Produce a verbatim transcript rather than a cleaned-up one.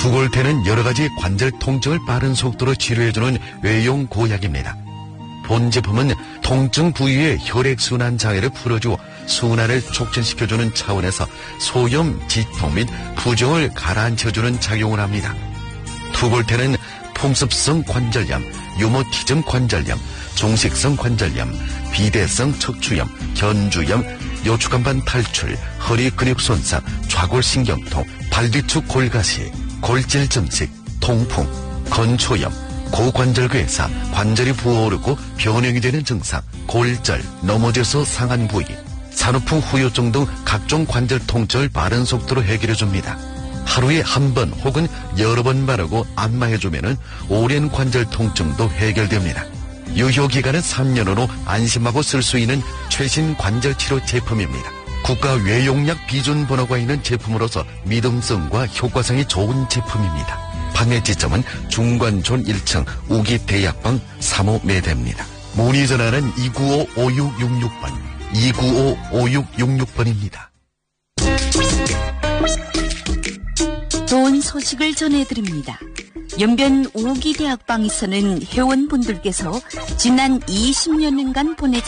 투골테는 여러가지 관절 통증을 빠른 속도로 치료해주는 외용 고약입니다. 본 제품은 통증 부위의 혈액순환 장애를 풀어주고 순환을 촉진시켜주는 차원에서 소염, 지통 및 부종을 가라앉혀주는 작용을 합니다. 투골테는 풍습성 관절염, 유모티즘 관절염, 종식성 관절염, 비대성 척추염, 견주염, 요추간판 탈출, 허리 근육 손상, 좌골신경통, 발뒤축 골가시, 골질 증식, 통풍, 건초염, 고관절괴사, 관절이 부어오르고 변형이 되는 증상, 골절, 넘어져서 상한 부위, 산후풍 후유증 등 각종 관절 통증을 빠른 속도로 해결해줍니다. 하루에 한 번 혹은 여러 번 바르고 안마해주면 오랜 관절 통증도 해결됩니다. 유효기간은 삼 년으로 안심하고 쓸 수 있는 최신 관절치료 제품입니다. 국가 외용약 비준 번호가 있는 제품으로서 믿음성과 효과성이 좋은 제품입니다. 판매 지점은 중관촌 일 층 우기대약방 삼 호 매대입니다. 문의 전화는 이구오 오육육육 번, 이구오 오육육육 번입니다. 좋은 소식을 전해드립니다. 연변 우기대학방에서는 회원분들께서 지난 이십 년간 보내준